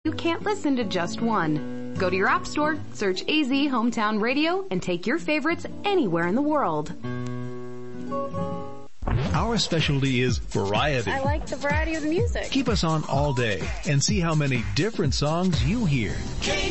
You can't listen to just one. Go to your app store, search AZ Hometown Radio, and take your favorites anywhere in the world. Our specialty is variety. I like the variety of the music. Keep us on all day and see how many different songs you hear.